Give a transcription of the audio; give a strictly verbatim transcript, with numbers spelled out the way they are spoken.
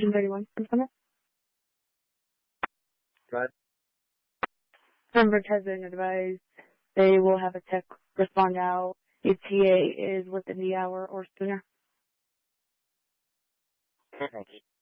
Engine thirty-one, responder. Go ahead. Sunbird has been advised they will have a tech respond out. E T A is within the hour or sooner. Thank you.